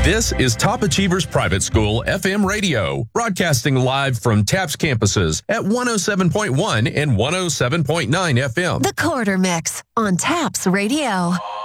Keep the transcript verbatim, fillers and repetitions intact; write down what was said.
This is Top Achievers Private School F M radio, broadcasting live from TAPS campuses at one oh seven point one and one oh seven point nine F M. The Quarter Mix on TAPS Radio.